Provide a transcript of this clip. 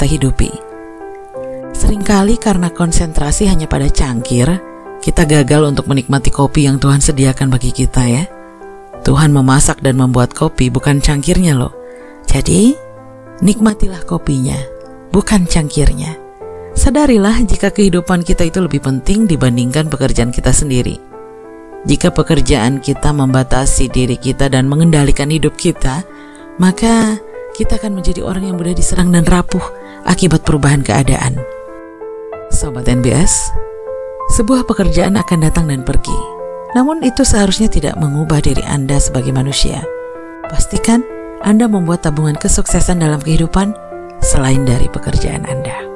kita hidupi. Seringkali karena konsentrasi hanya pada cangkir, kita gagal untuk menikmati kopi yang Tuhan sediakan bagi kita ya. Tuhan memasak dan membuat kopi, bukan cangkirnya loh. Jadi, nikmatilah kopinya, bukan cangkirnya. Sadarilah jika kehidupan kita itu lebih penting dibandingkan pekerjaan kita sendiri. Jika pekerjaan kita membatasi diri kita dan mengendalikan hidup kita, maka kita akan menjadi orang yang mudah diserang dan rapuh akibat perubahan keadaan. Sobat NBS, sebuah pekerjaan akan datang dan pergi. Namun itu seharusnya tidak mengubah diri Anda sebagai manusia. Pastikan Anda membuat tabungan kesuksesan dalam kehidupan selain dari pekerjaan Anda.